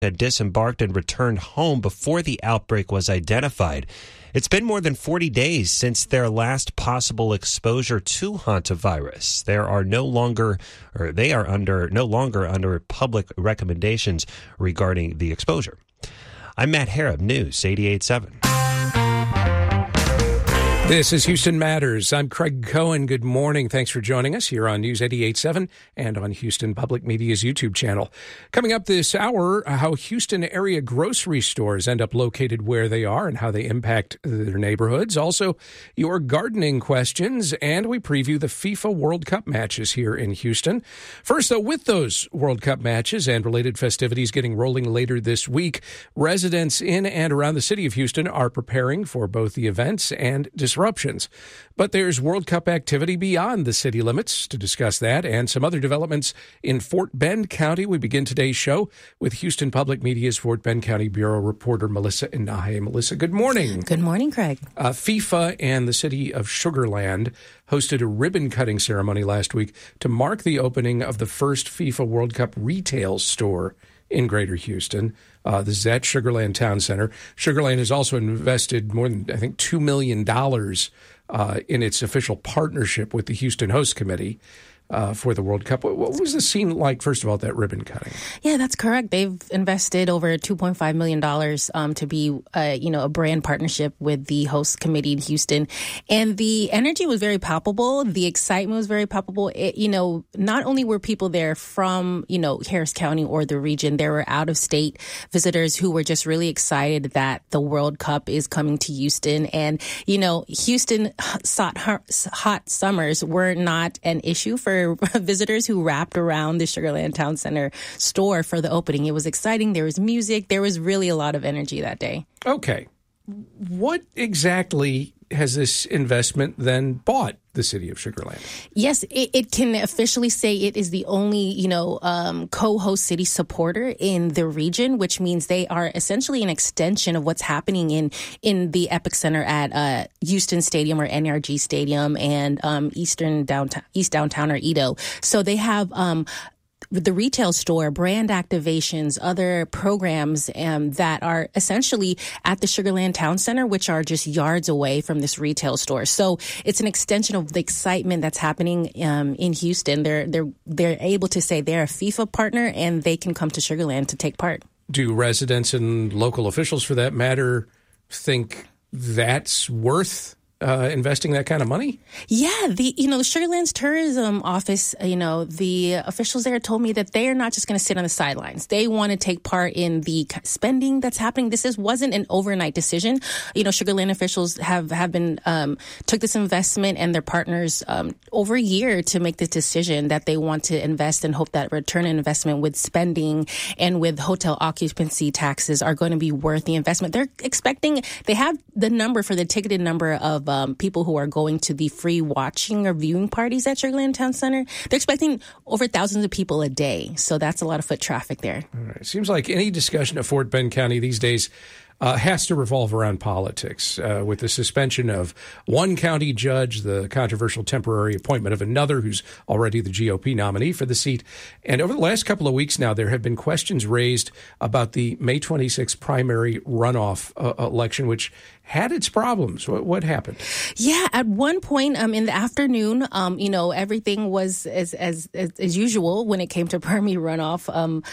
had disembarked and returned home before the outbreak was identified. It's been more than 40 days since their last possible exposure to hantavirus. They are no longer under public recommendations regarding the exposure. I'm Matt Harrop, News 88.7. This is Houston Matters. I'm Craig Cohen. Good morning. Thanks for joining us here on News 88.7 and on Houston Public Media's YouTube channel. Coming up this hour, how Houston area grocery stores end up located where they are and how they impact their neighborhoods. Also, your gardening questions, and we preview the FIFA World Cup matches here in Houston. First, though, with those World Cup matches and related festivities getting rolling later this week, residents in and around the city of Houston are preparing for both the events and disruptions. But there's World Cup activity beyond the city limits. To discuss that and some other developments in Fort Bend County, we begin today's show with Houston Public Media's Fort Bend County Bureau reporter Melissa Inahe. Melissa, good morning. Good morning, Craig. FIFA and the city of Sugar Land hosted a ribbon-cutting ceremony last week to mark the opening of the first FIFA World Cup retail store in Greater Houston. This is at Sugar Land Town Center. Sugar Land has also invested more than, I think, $2 million in its official partnership with the Houston Host Committee for the World Cup. What was the scene like, first of all, at that ribbon cutting? Yeah, that's correct. They've invested over $2.5 million to be, a brand partnership with the host committee in Houston. And the energy was very palpable. The excitement was very palpable. Not only were people there from, Harris County or the region, there were out-of-state visitors who were just really excited that the World Cup is coming to Houston. And, Houston hot summers were not an issue for visitors who wrapped around the Sugar Land Town Center store for the opening. It was exciting. There was music. There was really a lot of energy that day. Okay. What exactly has this investment then bought the city of Sugar Land? Yes, it can officially say it is the only, co-host city supporter in the region, which means they are essentially an extension of what's happening in the Epicenter at Houston Stadium or NRG Stadium and East Downtown or Edo. So they have the retail store, brand activations, other programs that are essentially at the Sugar Land Town Center, which are just yards away from this retail store. So it's an extension of the excitement that's happening in Houston. They're able to say they're a FIFA partner and they can come to Sugar Land to take part. Do residents and local officials, for that matter, think that's worth investing that kind of money? Yeah, the Sugar Land's tourism office, the officials there told me that they are not just going to sit on the sidelines. They want to take part in the spending that's happening. This wasn't an overnight decision. Sugar Land officials have been took this investment and their partners over a year to make this decision that they want to invest and hope that return on investment with spending and with hotel occupancy taxes are going to be worth the investment. They have the number for the ticketed number of people who are going to the free watching or viewing parties at Sugar Land Town Center. They're expecting over thousands of people a day. So that's a lot of foot traffic there. All right. Seems like any discussion of Fort Bend County these days has to revolve around politics, with the suspension of one county judge, the controversial temporary appointment of another who's already the GOP nominee for the seat. And over the last couple of weeks now, there have been questions raised about the May 26th primary runoff election, which had its problems. What happened? Yeah, at one point in the afternoon, everything was as usual when it came to primary runoff.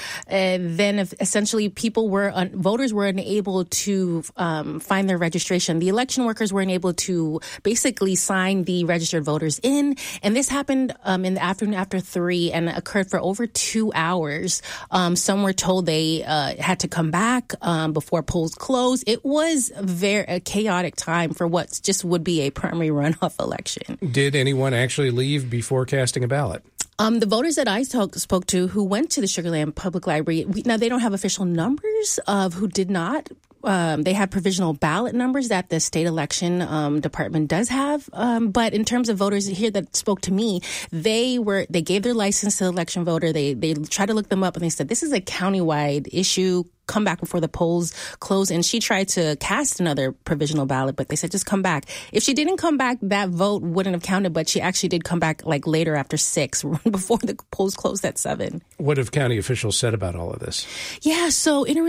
And then essentially voters were unable to find their registration. The election workers weren't able to basically sign the registered voters in. And this happened in the afternoon after 3 and occurred for over 2 hours. Some were told they had to come back before polls closed. It was a chaotic time for what just would be a primary runoff election. Did anyone actually leave before casting a ballot? The voters that I spoke to who went to the Sugar Land Public Library, now they don't have official numbers of who did not. They have provisional ballot numbers that the state election department does have. But in terms of voters here that spoke to me, they gave their license to the election voter. They tried to look them up and they said, this is a countywide issue. come back before the polls close. And she tried to cast another provisional ballot, but they said, just come back. If she didn't come back, that vote wouldn't have counted, but she actually did come back like later after 6, before the polls closed at 7. What have county officials said about all of this? Yeah, so in a